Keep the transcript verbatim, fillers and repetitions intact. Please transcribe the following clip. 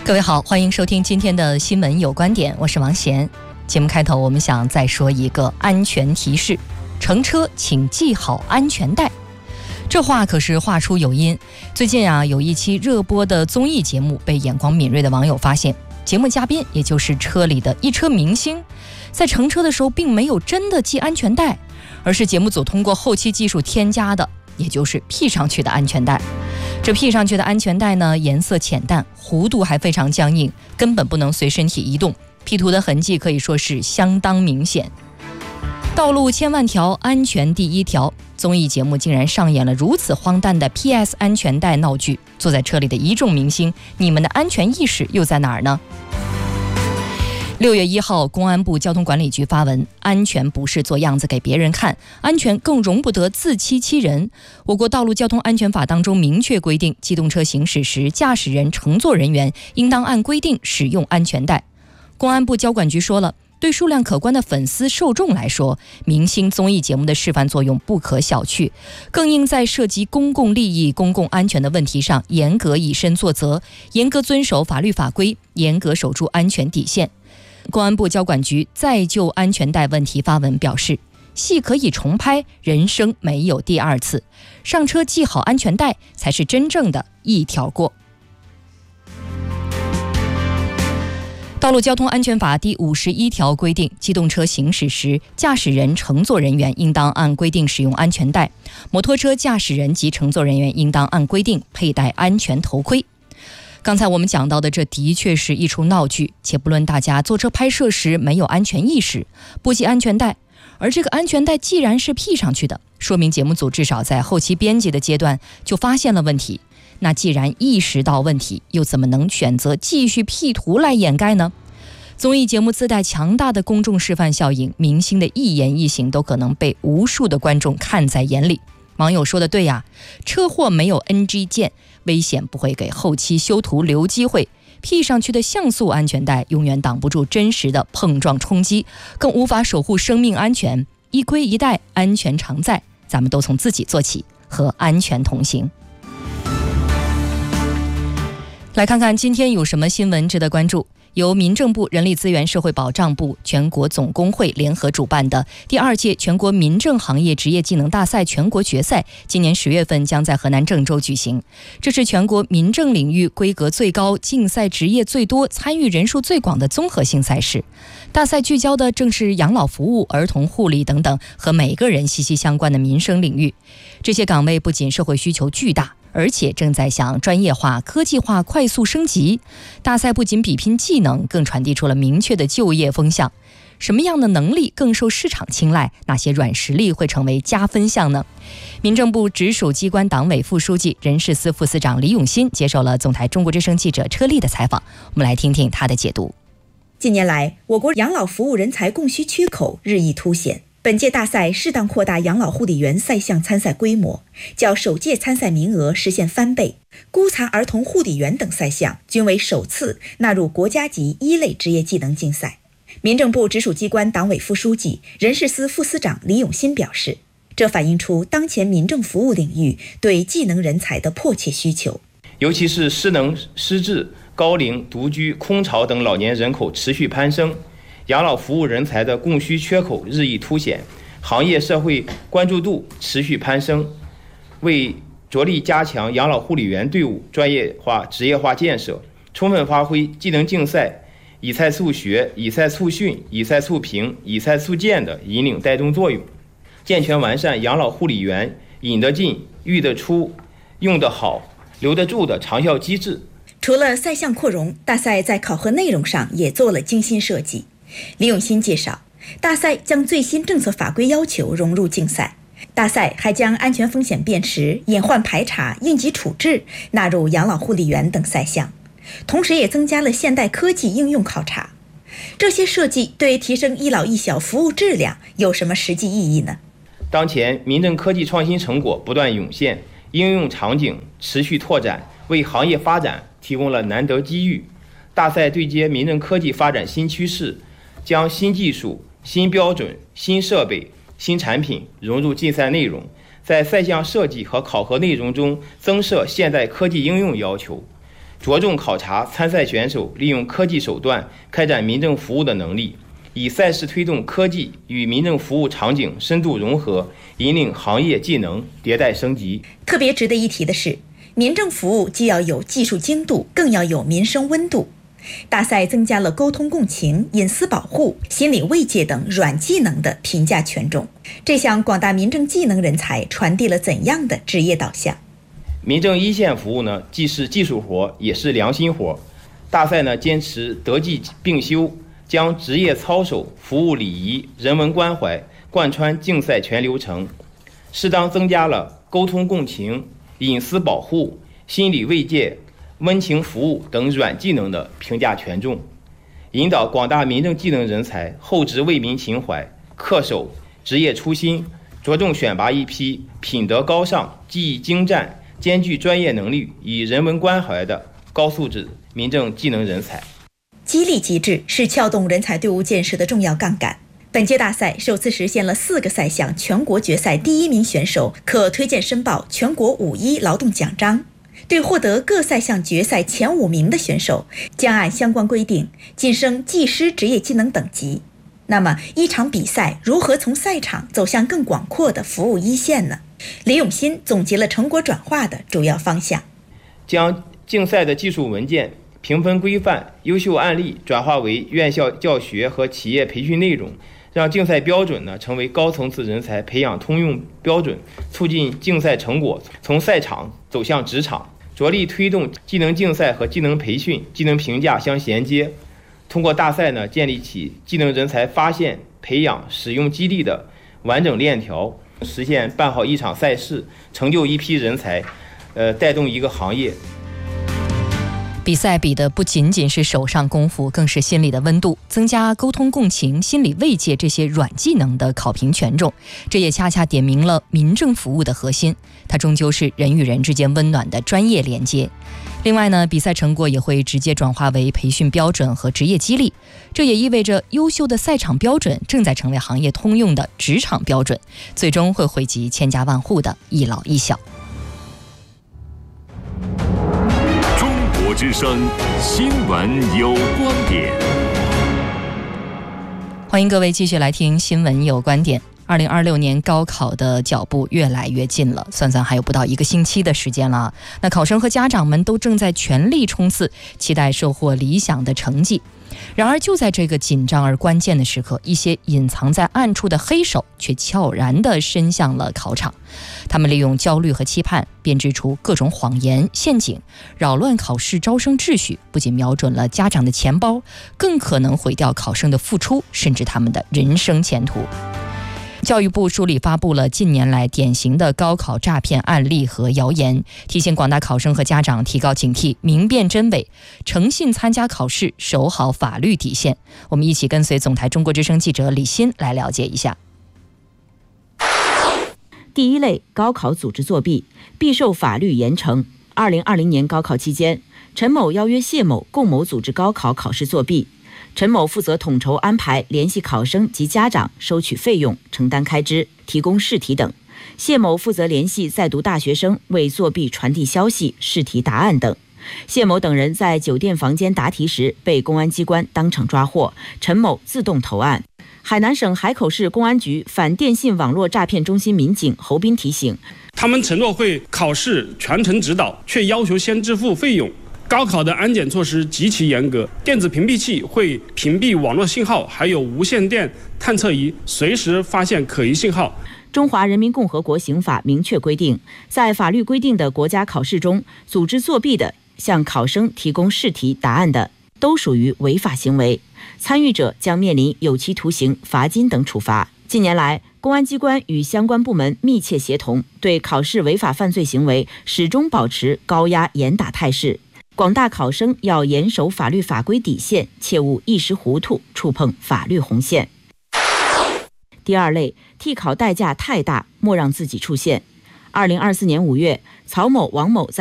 各位好，欢迎收听今天的新闻有观点，我是王贤。节目开头我们想再说一个安全提示，乘车请系好安全带。这话可是话出有因，最近啊有一期热播的综艺节目被眼光敏锐的网友发现，节目嘉宾也就是车里的一车明星，在乘车的时候并没有真的系安全带，而是节目组通过后期技术添加的，也就是 P 上去的安全带。这 P 上去的安全带呢，颜色浅淡，弧度还非常僵硬，根本不能随身体移动，P 图的痕迹可以说是相当明显。道路千万条，安全第一条，综艺节目竟然上演了如此荒诞的 P S 安全带闹剧。坐在车里的一众明星，你们的安全意识又在哪儿呢？六月一号，公安部交通管理局发文，安全不是做样子给别人看，安全更容不得自欺欺人。我国道路交通安全法当中明确规定，机动车行驶时，驾驶人、乘坐人员应当按规定使用安全带。公安部交管局说了，对数量可观的粉丝受众来说，明星综艺节目的示范作用不可小觑，更应在涉及公共利益、公共安全的问题上严格以身作则，严格遵守法律法规，严格守住安全底线。公安部交管局再就安全带问题发文表示，戏可以重拍，人生没有第二次，上车系好安全带才是真正的一条过。道路交通安全法第五十一条规定，机动车行驶时，驾驶人、乘坐人员应当按规定使用安全带，摩托车驾驶人及乘坐人员应当按规定佩戴安全头盔。刚才我们讲到的，这的确是一出闹剧，且不论大家坐车拍摄时没有安全意识，不系安全带，而这个安全带既然是 P 上去的，说明节目组至少在后期编辑的阶段就发现了问题。那既然意识到问题，又怎么能选择继续 P 图来掩盖呢？综艺节目自带强大的公众示范效应，明星的一言一行都可能被无数的观众看在眼里。网友说的对呀，车祸没有 N G 键，危险不会给后期修图留机会， P 上去的像素安全带永远挡不住真实的碰撞冲击，更无法守护生命安全。一盔一带，安全常在，咱们都从自己做起，和安全同行。来看看今天有什么新闻值得关注。由民政部、人力资源社会保障部、全国总工会联合主办的第二届全国民政行业职业技能大赛全国决赛，今年十月份将在河南郑州举行。这是全国民政领域规格最高、竞赛职业最多、参与人数最广的综合性赛事。大赛聚焦的正是养老服务、儿童护理等等和每个人息息相关的民生领域。这些岗位不仅社会需求巨大，而且正在向专业化、科技化快速升级。大赛不仅比拼技能，更传递出了明确的就业风向。什么样的能力更受市场青睐？哪些软实力会成为加分项呢？民政部直属机关党委副书记、人事司副司长李永新接受了总台中国之声记者车丽的采访，我们来听听他的解读。 近年来，我国养老服务人才供需缺口日益凸显。本届大赛适当扩大养老护理员赛项参赛规模，较首届参赛名额实现翻倍。孤残儿童护理员等赛项均为首次纳入国家级一类职业技能竞赛。民政部直属机关党委副书记、人事司副司长李永新表示，这反映出当前民政服务领域对技能人才的迫切需求。 尤其是失能、失智、高龄、独居、空巢等老年人口持续攀升，养老服务人才的供需缺口日益凸显，行业社会关注度持续攀升。为着力加强养老护理员队伍专业化、职业化建设，充分发挥技能竞赛以赛促学、以赛促训、以赛促评、以赛促建的引领带动作用，健全完善养老护理员引得进、育得出、用得好、留得住的长效机制。 除了赛项扩容，大赛在考核内容上也做了精心设计。李永新介绍，大赛将最新政策法规要求融入竞赛，大赛还将安全风险辨识、隐患排查、应急处置纳入养老护理员等赛项，同时也增加了现代科技应用考察。这些设计对提升一老一小服务质量有什么实际意义呢？ 当前民政科技创新成果不断涌现，应用场景持续拓展，为行业发展提供了难得机遇。大赛对接民政科技发展新趋势，将新技术、新标准、新设备、新产品融入竞赛内容，在赛项设计和考核内容中增设现代科技应用要求， 着重考察参赛选手利用科技手段开展民政服务的能力，以赛事推动科技与民政服务场景深度融合，引领行业技能迭代升级。 特别值得一提的是，民政服务既要有技术精度，更要有民生温度。大赛增加了沟通共情、隐私保护、心理慰藉等软技能的评价权重，这向广大民政技能人才传递了怎样的职业导向？ 民政一线服务呢，既是技术活，也是良心活。大赛呢，坚持德技并修，将职业操守、服务礼仪、人文关怀贯穿竞赛全流程，适当增加了沟通共情、隐私保护、心理慰藉、温情服务等软技能的评价权重，引导广大民政技能人才厚植为民情怀，恪守职业初心，着重选拔一批品德高尚、技艺精湛、兼具专业能力与人文关怀的高素质民政技能人才。 激励机制是撬动人才队伍建设的重要杠杆。本届大赛首次实现了四个赛项全国决赛第一名选手可推荐申报全国五一劳动奖章。对获得各赛项决赛前五名的选手，将按相关规定晋升技师职业技能等级。那么，一场比赛如何从赛场走向更广阔的服务一线呢？李永新总结了成果转化的主要方向， 将竞赛的技术文件、评分规范、优秀案例转化为院校教学和企业培训内容，让竞赛标准呢成为高层次人才培养通用标准，促进竞赛成果从赛场走向职场，着力推动技能竞赛和技能培训、技能评价相衔接。通过大赛呢，建立起技能人才发现、培养、使用基地的完整链条，实现办好一场赛事，成就一批人才，呃，带动一个行业。 比赛比的不仅仅是手上功夫，更是心理的温度，增加沟通共情、心理慰藉这些软技能的考评权重。这也恰恰点明了民政服务的核心，它终究是人与人之间温暖的专业连接。另外呢，比赛成果也会直接转化为培训标准和职业激励，这也意味着优秀的赛场标准正在成为行业通用的职场标准，最终会惠及千家万户的一老一小。 中国之声新闻有观点， 欢迎各位继续来听新闻有观点。二零二六年高考的脚步越来越近了，算算还有不到一个星期的时间了。那考生和家长们都正在全力冲刺，期待收获理想的成绩。然而就在这个紧张而关键的时刻，一些隐藏在暗处的黑手却悄然地伸向了考场。他们利用焦虑和期盼，编织出各种谎言陷阱，扰乱考试招生秩序，不仅瞄准了家长的钱包，更可能毁掉考生的付出，甚至他们的人生前途。教育部梳理发布了近年来典型的高考诈骗案例和谣言，提醒广大考生和家长提高警惕，明辨真伪，诚信参加考试，守好法律底线。我们一起跟随总台中国之声记者李欣来了解一下。 第一类，高考组织作弊，必受法律严惩。二零二零年高考期间，陈某邀约谢某共谋组织高考考试作弊。陈某负责统筹安排，联系考生及家长，收取费用，承担开支，提供试题等。谢某负责联系在读大学生，为作弊传递消息、试题答案等。谢某等人在酒店房间答题时被公安机关当场抓获，陈某自动投案。海南省海口市公安局反电信网络诈骗中心民警侯斌提醒， 他们承诺会考试全程指导，却要求先支付费用。高考的安检措施极其严格，电子屏蔽器会屏蔽网络信号，还有无线电探测仪随时发现可疑信号。 中华人民共和国刑法明确规定，在法律规定的国家考试中，组织作弊的、向考生提供试题答案的，都属于违法行为，参与者将面临有期徒刑、罚金等处罚。近年来，公安机关与相关部门密切协同，对考试违法犯罪行为始终保持高压严打态势。广大考生要严守法律法规底线，切勿一时糊涂触碰法律红线。第二类，替考代价太大，莫让自己出现。二零二四年五月，曹某、王某在